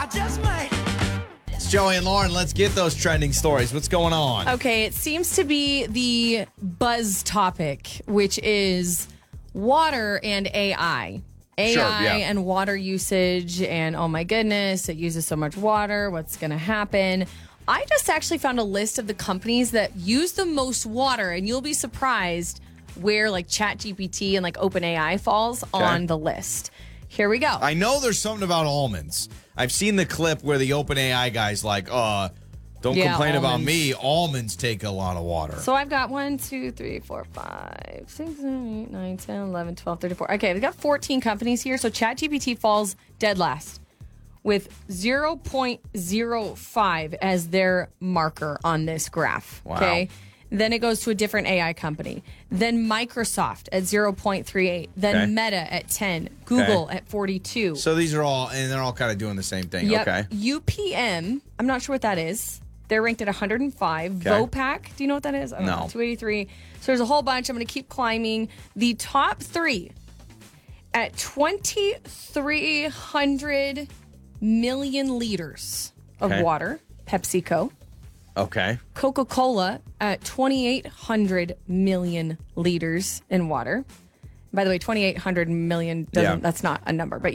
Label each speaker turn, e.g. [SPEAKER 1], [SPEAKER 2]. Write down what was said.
[SPEAKER 1] It's Joey and Lauren. Let's get those trending stories. What's going on?
[SPEAKER 2] Okay, it seems to be the buzz topic, which is water and AI. AI and water usage, and oh my goodness, it uses so much water. What's going to happen? I just actually found a list of the companies that use the most water, and you'll be surprised where like ChatGPT and like OpenAI falls on the list. Here we go.
[SPEAKER 1] I know there's something about almonds. I've seen the clip where the OpenAI guy's like, don't complain about me. Almonds take a lot of water.
[SPEAKER 2] So I've got 1, 2, 3, 4, 5, 6, 7, 8, 9, 10, 11, 12, 13, 14. Okay, we've got 14 companies here. So ChatGPT falls dead last with 0.05 as their marker on this graph.
[SPEAKER 1] Wow.
[SPEAKER 2] Okay. Then it goes to a different AI company. Then Microsoft at 0.38. Then Meta at 10. Google at 42.
[SPEAKER 1] So these are all, and they're all kind of doing the same thing.
[SPEAKER 2] Yep.
[SPEAKER 1] Okay.
[SPEAKER 2] UPM, I'm not sure what that is. They're ranked at 105. Vopak, do you know what that is? I don't know. 283. So there's a whole bunch. I'm going to keep climbing. The top three at 2,300 million liters of water. PepsiCo.
[SPEAKER 1] Okay.
[SPEAKER 2] Coca-Cola at 2,800 million liters in water. By the way, 2,800 million, that's not a number. But